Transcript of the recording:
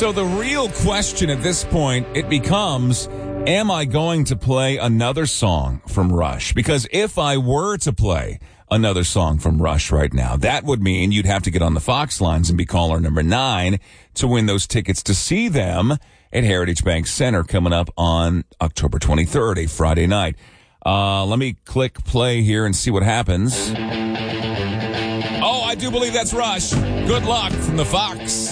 So the real question at this point, it becomes, am I going to play another song from Rush? Because if I were to play another song from Rush right now, that would mean you'd have to get on the Fox lines and be caller number 9 to win those tickets to see them at Heritage Bank Center coming up on October 23rd, a Friday night. Let me click play here and see what happens. Oh, I do believe that's Rush. Good luck from the Fox.